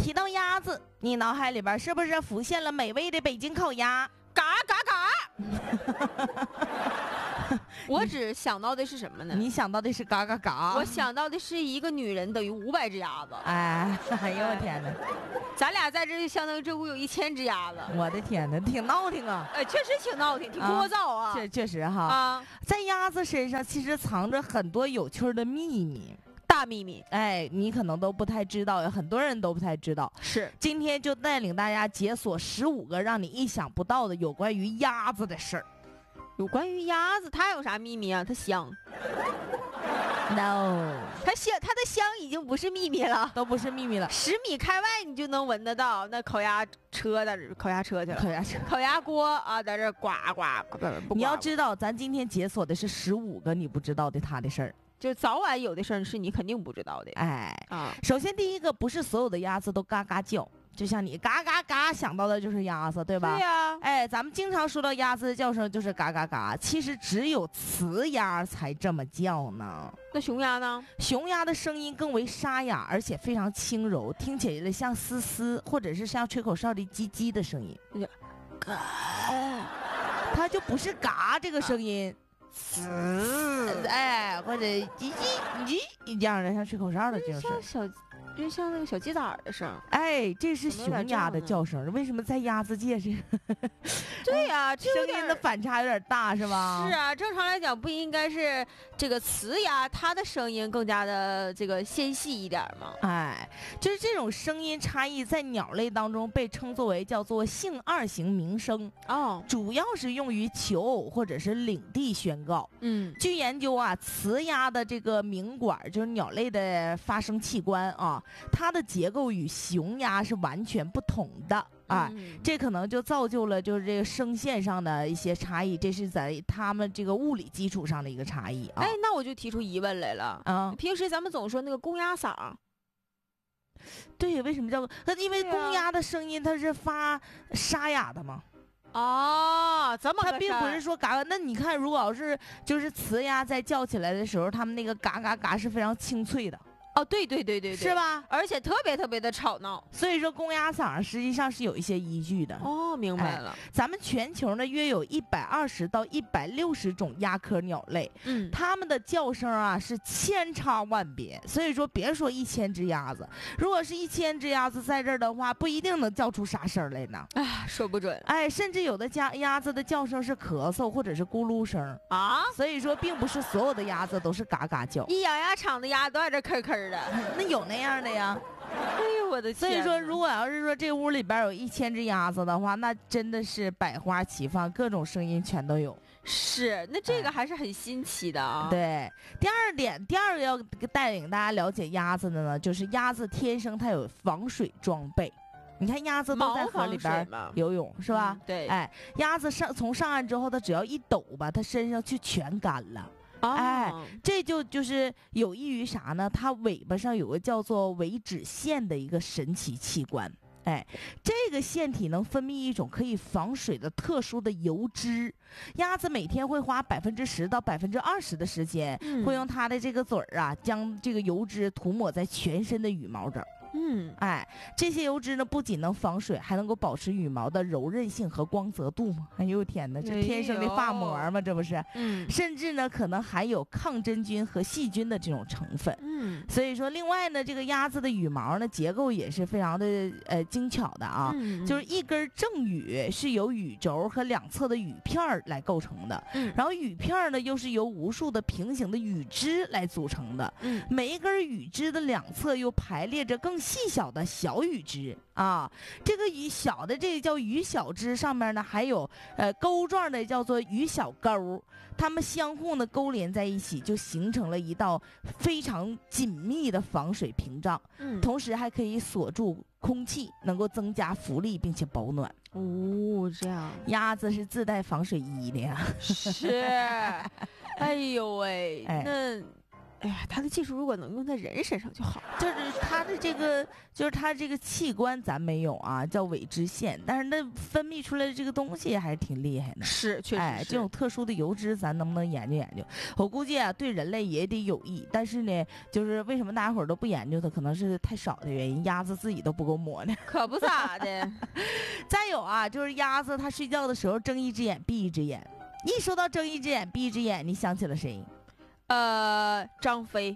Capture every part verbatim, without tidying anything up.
提到鸭子，你脑海里边是不是浮现了美味的北京烤鸭？ 嘎嘎嘎！我只想到的是什么呢？ 你想到的是嘎嘎嘎？ 我想到的是一个女人等于五百只鸭子。 哎，哎呦我天哪！ 咱俩在这就相当于这屋有一千只鸭子。 我的天哪，挺闹挺啊！ 哎，确实挺闹挺，挺聒噪啊。 确、啊、确实哈啊， 在鸭子身上其实藏着很多有趣的秘密。 大秘密， 哎，你可能都不太知道，很多人都不太知道。 是， 今天就带领大家解锁十五个让你意想不到的有关于鸭子的事儿。 有关于鸭子，它有啥秘密啊？它香。 No， 它香，它的香已经不是秘密了， 都不是秘密了。 十米开外你就能闻得到。那烤鸭车在这，烤鸭车去了， 烤鸭车， 烤鸭锅啊，在这呱呱呱。 你要知道，咱今天解锁的是十五个你不知道的它的事儿。 就早晚有的事儿是你肯定不知道的。 哎啊， 首先第一个，不是所有的鸭子都嘎嘎叫，就像你嘎嘎嘎想到的就是鸭子，对吧？ 对呀、啊。 哎，咱们经常说到鸭子的叫声就是嘎嘎嘎，其实只有雌鸭才这么叫呢。 那雄鸭呢？ 雄鸭的声音更为沙哑，而且非常轻柔，听起来像嘶嘶，或者是像吹口哨的叽叽的声音。 嘎， 它就不是嘎这个声音。 嘶， 哎，或者叽叽叽这样的，像吹口哨的这种声， 小，就像那个小鸡崽的声。 哎，这是雄鸭的叫声。为什么在鸭子界是？ 对呀、啊， 声音的反差有点大，是吧？ 是啊，正常来讲不应该是这个雌鸭，它的声音更加的这个纤细一点吗？ 哎，就是这种声音差异在鸟类当中被称作为叫做性二型鸣声哦， 主要是用于求偶或者是领地宣告。 嗯， 据研究啊，雌鸭的这个鸣管就是鸟类的发声器官啊，它的结构与雄鸭是完全不同的。啊， 嗯、 这可能就造就了就是这个声线上的一些差异，这是在他们这个物理基础上的一个差异啊。 哎，那我就提出疑问来了啊！平时咱们总说那个公鸭嗓， 对，为什么叫？因为公鸭的声音它是发沙哑的嘛。 哦，怎么？ 它并不是说嘎嘎。那你看，如果要是就是雌鸭在叫起来的时候，它们那个嘎嘎嘎是非常清脆的。 哦，对对对对对， 是吧？ 而且特别特别的吵闹， 所以说公鸭嗓实际上是有一些依据的。 哦，明白了。 哎、咱们全球呢约有一百二十到一百六十种鸭科鸟类， 嗯， 它们的叫声啊是千差万别。所以说，别说一千只鸭子，如果是一千只鸭子在这儿的话，不一定能叫出啥声来呢。 哎，说不准。 哎，甚至有的家鸭子的叫声是咳嗽或者是咕噜声啊。 所以说，并不是所有的鸭子都是嘎嘎叫。 一养鸭场的鸭都在这吭吭的， 那有那样的呀。 哎呦我的天！ 所以说，如果要是说这屋里边有一千只鸭子的话，那真的是百花齐放，各种声音全都有。 是，那这个还是很新奇的啊。 哎、对，第二点，第二个要带领大家了解鸭子的呢，就是鸭子天生它有防水装备。你看鸭子都在河里边游泳，是吧？ 嗯、对， 哎，鸭子上从上岸之后，它只要一抖吧，它身上就全干了。 哦、 哎，这就就是有益于啥呢？它尾巴上有个叫做尾脂腺的一个神奇器官。哎，这个腺体能分泌一种可以防水的特殊的油脂。鸭子每天会花百分之十到百分之二十的时间， 嗯、 会用它的这个嘴儿啊，将这个油脂涂抹在全身的羽毛这儿。 嗯， 哎，这些油脂呢，不仅能防水，还能够保持羽毛的柔韧性和光泽度嘛。哎呦天哪，这天生的发膜嘛，这不是？ 嗯， 甚至呢，可能含有抗真菌和细菌的这种成分。 嗯， 所以说，另外呢，这个鸭子的羽毛呢，结构也是非常的呃精巧的啊。 嗯， 就是一根正羽是由羽轴和两侧的羽片来构成的。 嗯， 然后羽片呢，又是由无数的平行的羽枝来组成的。 嗯， 每一根羽枝的两侧又排列着更细小的小羽枝啊，这个羽小的这个叫羽小枝，上面呢还有呃钩状的叫做羽小钩，它们相互呢勾连在一起，就形成了一道非常紧密的防水屏障。 嗯， 同时还可以锁住空气，能够增加浮力并且保暖。 哦，这样， 鸭子是自带防水衣的呀。 是，哎呦喂， 哎、 那。 哎呀，它的技术如果能用在人身上就好。 就是它的这个，就是它这个器官咱没有啊，叫尾脂腺，但是那分泌出来的这个东西还是挺厉害的。 是，确实是。 哎，这种特殊的油脂，咱能不能研究研究？我估计啊，对人类也得有益，但是呢，就是为什么大家伙儿都不研究它，可能是太少的原因，鸭子自己都不够摸呢。 可不咋的。 再有啊，就是鸭子它睡觉的时候睁一只眼闭一只眼，一说到睁一只眼闭一只眼，你想起了谁？ 呃，张飞。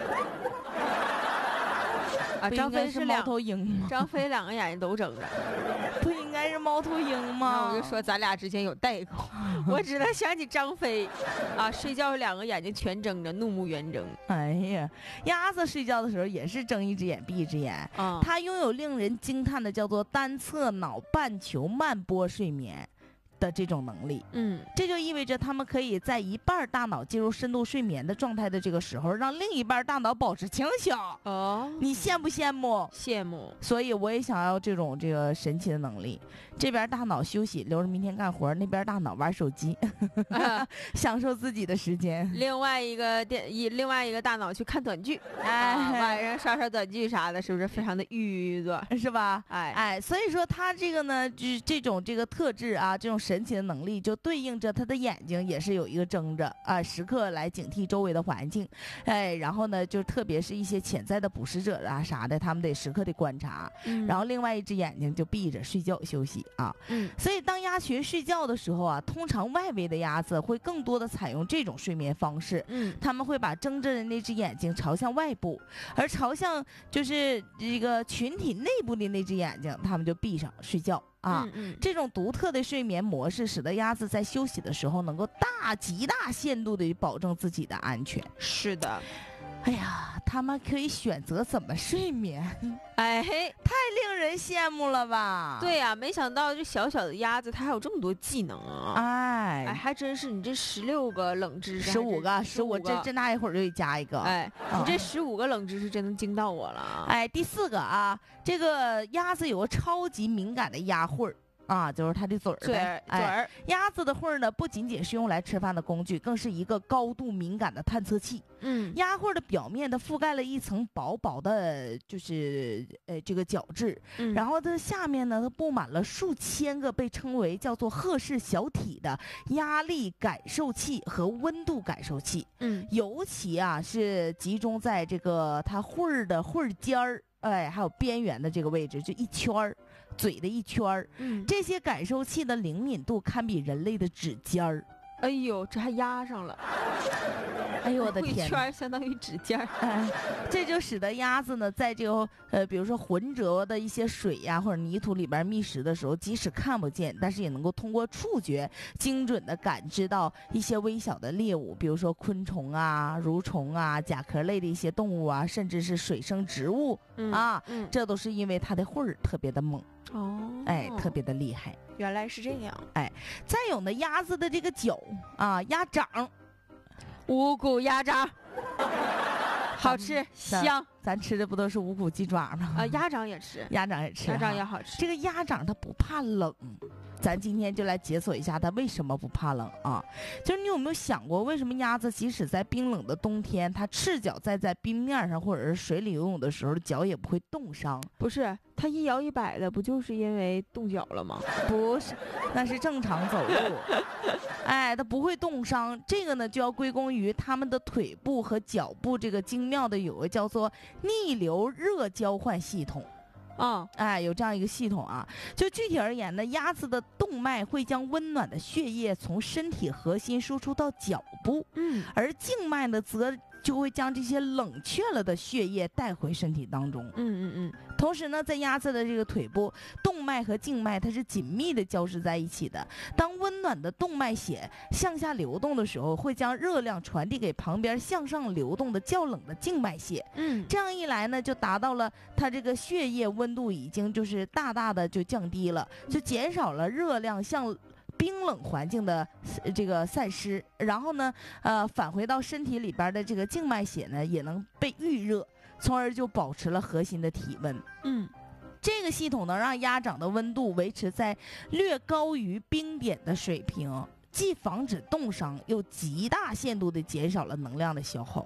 啊，张飞是两猫头鹰吗？ 张飞两个眼睛都睁着， 不应该是猫头鹰吗？ 那我就说咱俩之间有代沟。我只能想起张飞，啊，睡觉两个眼睛全睁着，怒目圆睁。 哎呀，鸭子睡觉的时候也是睁一只眼闭一只眼。 嗯， 它拥有令人惊叹的叫做单侧脑半球慢波睡眠的这种能力。 嗯， 这就意味着他们可以在一半大脑进入深度睡眠的状态的这个时候，让另一半大脑保持清醒。 哦， 你羡不羡慕？ 羡慕。 所以我也想要这种这个神奇的能力。这边大脑休息，留着明天干活；那边大脑玩手机，啊、享受自己的时间。 另外一个电，一另外一个大脑去看短剧，哎，啊、晚上刷刷短剧啥的，是不是非常的郁卒？ 是吧？ 哎哎，所以说他这个呢，就是这种这个特质啊，这种神奇的能力，就对应着他的眼睛也是有一个睁着啊，时刻来警惕周围的环境。哎，然后呢，就特别是一些潜在的捕食者啊啥的，他们得时刻的观察。 嗯、 然后另外一只眼睛就闭着睡觉休息。啊， 嗯， 所以当鸭群睡觉的时候啊，通常外围的鸭子会更多的采用这种睡眠方式， 嗯， 他们会把睁着的那只眼睛朝向外部，而朝向就是这个群体内部的那只眼睛，他们就闭上睡觉啊。 嗯嗯， 这种独特的睡眠模式，使得鸭子在休息的时候能够大极大限度的保证自己的安全。 是的。 哎呀，他们可以选择怎么睡眠， 哎， 太令人羡慕了吧？ 对呀、啊，没想到这小小的鸭子它还有这么多技能啊！ 哎， 哎，还真是，你这十六个冷知识， 十五个， 十五，这这那一会儿就得加一个。 哎，你这十五个冷知识真的惊到我了啊！ 哎，第四个啊，这个鸭子有个超级敏感的鸭喙儿。啊，就是它的嘴儿呗， 嘴儿，嘴儿。 鸭子的喙儿呢，不仅仅是用来吃饭的工具，更是一个高度敏感的探测器。 嗯， 鸭喙的表面它覆盖了一层薄薄的，就是呃这个角质， 嗯、 然后它下面呢，它布满了数千个被称为叫做赫氏小体的压力感受器和温度感受器。 嗯， 尤其啊是集中在这个它喙儿的喙儿尖儿，哎，还有边缘的这个位置，就一圈儿。嘴的一圈儿， 嗯， 这些感受器的灵敏度堪比人类的指尖儿。 哎呦，这还压上了！ 哎呦我的天！ 一圈相当于指尖儿、 哎，这就使得鸭子呢，在这个呃，比如说浑浊的一些水呀或者泥土里边觅食的时候，即使看不见，但是也能够通过触觉精准的感知到一些微小的猎物，比如说昆虫啊、蠕虫啊、甲壳类的一些动物啊，甚至是水生植物、 嗯、 啊、 嗯， 这都是因为它的喙儿特别的猛。 哦， 哎，特别的厉害。 原来是这样。 哎，再有呢，鸭子的这个脚啊，鸭掌， 五谷鸭掌，好吃香。 咱吃的不都是五谷鸡爪吗？ 啊，鸭掌也吃， 鸭掌也吃， 鸭掌也好吃。 这个鸭掌它不怕冷，咱今天就来解锁一下它为什么不怕冷啊？就是你有没有想过，为什么鸭子即使在冰冷的冬天，它赤脚站在冰面上或者是水里游泳的时候，脚也不会冻伤？ 不是，它一摇一摆的，不就是因为冻脚了吗？ 不是，那是正常走路。哎，它不会冻伤，这个呢就要归功于它们的腿部和脚部这个精妙的有个叫做逆流热交换系统。 啊、嗯， 哎，有这样一个系统啊。就具体而言呢，鸭子的动脉会将温暖的血液从身体核心输出到脚部， 嗯， 而静脉呢则就会将这些冷却了的血液带回身体当中。 嗯嗯嗯。 同时呢，在鸭子的这个腿部，动脉和静脉它是紧密的交织在一起的。当温暖的动脉血向下流动的时候，会将热量传递给旁边向上流动的较冷的静脉血。 嗯， 这样一来呢，就达到了它这个血液温度已经就是大大的就降低了，就减少了热量向冰冷环境的这个散失，然后呢，呃，返回到身体里边的这个静脉血呢，也能被预热，从而就保持了核心的体温。 嗯， 这个系统能让鸭掌的温度维持在略高于冰点的水平，既防止冻伤，又极大限度地减少了能量的消耗。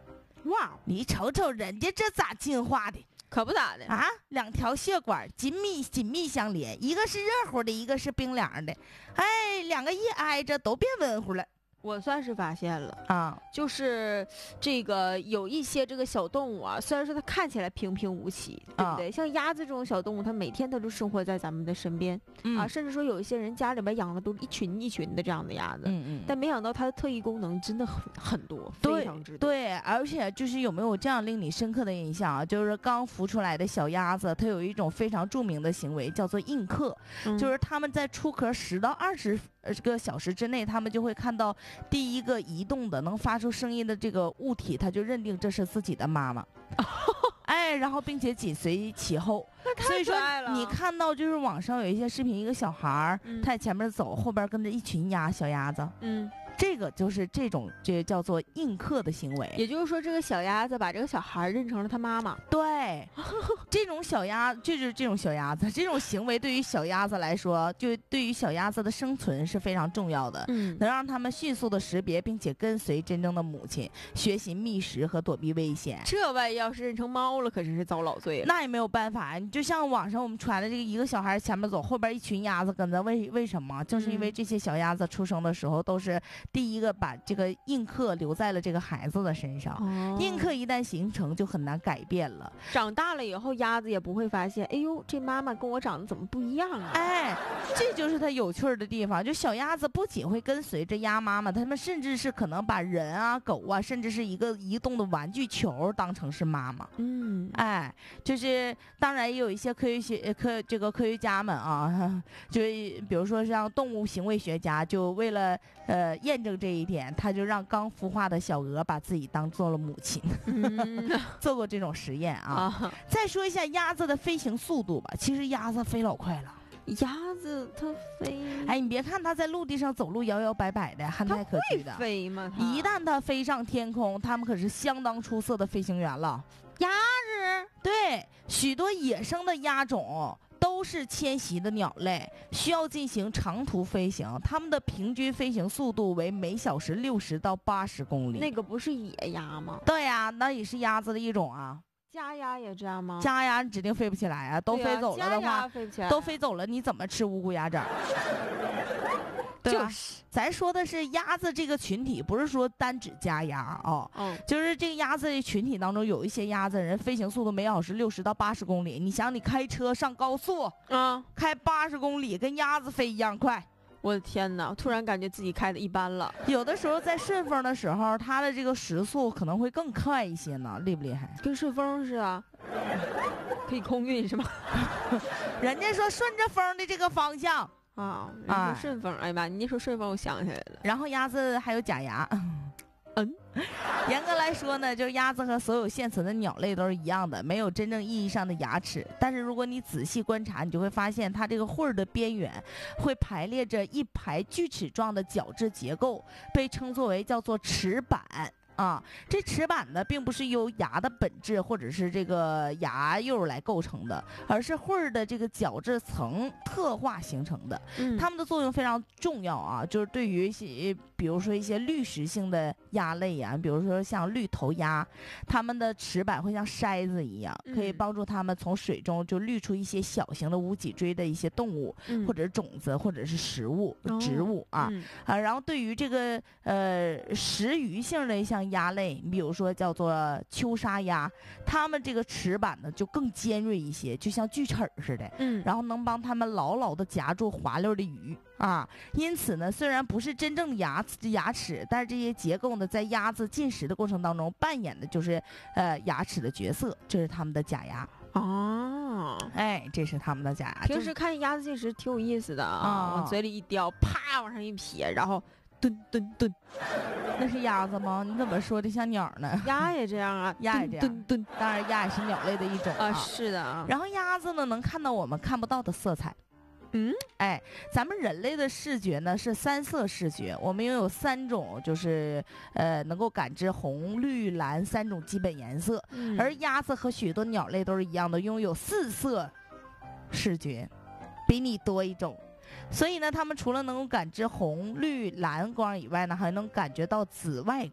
哇， 你瞅瞅人家这咋进化的可不咋的啊？两条血管紧密紧密相连，一个是热乎的，一个是冰凉的，哎，两个一挨着都变温乎了我算是发现了。 啊。 就是这个有一些这个小动物啊，虽然说它看起来平平无奇，对不对？ 啊像鸭子这种小动物，它每天都是生活在咱们的身边、 嗯啊，甚至说有一些人家里边养的都是一群一群的这样的鸭子， 嗯嗯。 但没想到它的特异功能真的很很多， 对非常之多。 对，而且就是有没有这样令你深刻的印象啊？就是刚孵出来的小鸭子，它有一种非常著名的行为，叫做印刻， 嗯就是它们在出壳十到二十个小时之内，它们就会看到第一个移动的能发出声音的这个物体，它就认定这是自己的妈妈。哎，然后并且紧随其后。 那太所以说可爱了。 你看到就是网上有一些视频，一个小孩儿、 嗯他在前面走，后边跟着一群鸭小鸭子， 嗯， 这个就是这种这叫做印刻的行为。 也就是说，这个小鸭子把这个小孩认成了他妈妈。 对，这种小鸭就是这种小鸭子，这种行为对于小鸭子来说，就对于小鸭子的生存是非常重要的， 嗯， 能让它们迅速的识别并且跟随真正的母亲，学习觅食和躲避危险。 这万一要是认成猫了，可真是遭老罪了。 那也没有办法，你就像网上我们传的这个一个小孩前面走，后边一群鸭子跟着，为为什么？就是因为嗯这些小鸭子出生的时候都是第一个把这个印刻留在了这个孩子的身上。 哦印刻一旦形成，就很难改变了。 长大了以后，鸭子也不会发现，哎呦，这妈妈跟我长得怎么不一样啊？ 哎，这就是它有趣儿的地方。就小鸭子不仅会跟随着鸭妈妈，它们甚至是可能把人啊、狗啊，甚至是一个移动的玩具球当成是妈妈。 嗯， 哎，就是当然也有一些科学学呃科这个科学家们啊，就是比如说像动物行为学家，就为了呃验证这一点，他就让刚孵化的小鹅把自己当做了母亲， 嗯做过这种实验啊。 啊， 再说一下鸭子的飞行速度吧，其实鸭子飞老快了。 鸭子它飞， 哎，你别看它在陆地上走路摇摇摆摆的，憨它态可掬的， 飞吗？它一旦它飞上天空，它们可是相当出色的飞行员了。 鸭子， 对，许多野生的鸭种都是迁徙的鸟类，需要进行长途飞行，它们的平均飞行速度为每小时六十到八十公里。 那个不是野鸭吗？ 对呀、那也是鸭子的一种啊。 家鸭也这样吗？ 家鸭你指定飞不起来啊，都对啊飞走了的家话， 鸭飞不起来， 都飞走了，你怎么吃五谷鸭掌？对吧？ 就是， 咱说的是鸭子这个群体，不是说单指家鸭哦。 嗯， 就是这个鸭子的群体当中，有一些鸭子人飞行速度每小时六十到八十公里。你想，你开车上高速， 啊， 开八十公里，跟鸭子飞一样快。 我的天哪！突然感觉自己开的一般了。 有的时候在顺风的时候，它的这个时速可能会更快一些呢，厉不厉害？ 跟顺风似的，可以空运是吗？ 人家说顺着风的这个方向， 啊，人说哎顺风，哎呀妈，你一说顺风，我想起来了。 然后鸭子还有假牙。 嗯， 严格来说呢，就是鸭子和所有现存的鸟类都是一样的，没有真正意义上的牙齿。但是如果你仔细观察，你就会发现它这个喙儿的边缘会排列着一排锯齿状的角质结构，被称作为叫做齿板。啊，这齿板呢，并不是由牙的本质或者是这个牙釉来构成的，而是喙儿的这个角质层特化形成的。 嗯， 它们的作用非常重要啊，就是对于一些，比如说一些滤食性的鸭类呀、比如说像绿头鸭，它们的齿板会像筛子一样，可以嗯帮助它们从水中就滤出一些小型的无脊椎的一些动物， 嗯或者是种子，或者是食物、 哦植物啊。 嗯啊，然后对于这个呃食鱼性的像鸭类，你比如说叫做秋沙鸭，它们这个齿板呢就更尖锐一些，就像锯齿儿似的， 嗯， 然后能帮它们牢牢地夹住滑溜的鱼啊。因此呢，虽然不是真正的牙牙齿，但是这些结构呢，在鸭子进食的过程当中扮演的就是呃牙齿的角色，这是它们的假牙。 哦， 哎，这是它们的假牙。就是平时看鸭子进食挺有意思的啊， 啊往嘴里一叼，啪往上一撇，然后蹲蹲蹲， 那是鸭子吗？你怎么说的像鸟呢？ 鸭也这样啊， 鸭也这样蹲蹲蹲当然，鸭也是鸟类的一种啊，是的啊， 然后鸭子呢，能看到我们看不到的色彩。 嗯， 哎，咱们人类的视觉呢是三色视觉，我们拥有三种，就是呃能够感知红、绿、蓝三种基本颜色， 嗯而鸭子和许多鸟类都是一样的，拥有四色视觉，比你多一种。所以呢，它们除了能够感知红、绿、蓝光以外呢，还能感觉到紫外光。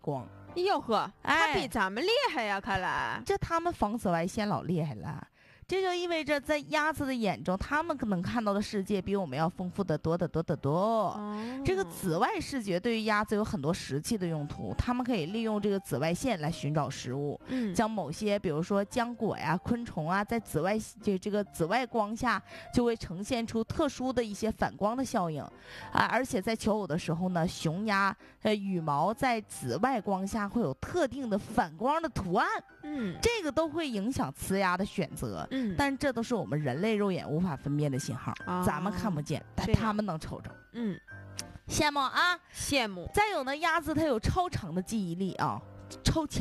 哟呵， 哎它比咱们厉害呀，看来。 这他们防紫外线老厉害了。这就意味着，在鸭子的眼中，它们能看到的世界比我们要丰富的多得多得多。 哦， 这个紫外视觉对于鸭子有很多实际的用途，它们可以利用这个紫外线来寻找食物， 嗯， 将某些比如说浆果呀、昆虫啊，在紫外这这个紫外光下就会呈现出特殊的一些反光的效应啊，而且在求偶的时候呢，雄鸭呃羽毛在紫外光下会有特定的反光的图案， 嗯， 这个都会影响雌鸭的选择。 嗯， 但这都是我们人类肉眼无法分辨的信号， 哦咱们看不见，但这样他们能瞅着。 嗯， 羡慕啊！ 羡慕。 再有呢，鸭子它有超长的记忆力啊，超强。